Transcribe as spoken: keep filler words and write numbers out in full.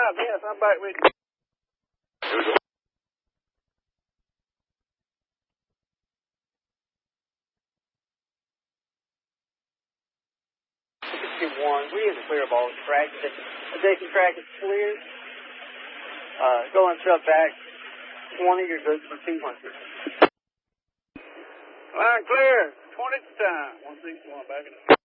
five, yes, I'm back with you. One, we have a clear ball track. The adjacent track is clear. Uh, go on sub back twenty, you're good for two hundred. Line clear, twenty to time. One six one, back it up.